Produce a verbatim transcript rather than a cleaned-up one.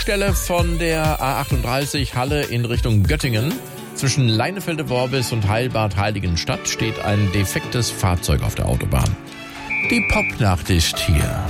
Stelle von der A achtunddreißig Halle in Richtung Göttingen. Zwischen Leinefelde-Worbis und Heilbad Heiligenstadt steht ein defektes Fahrzeug auf der Autobahn. Die Popnachricht hier.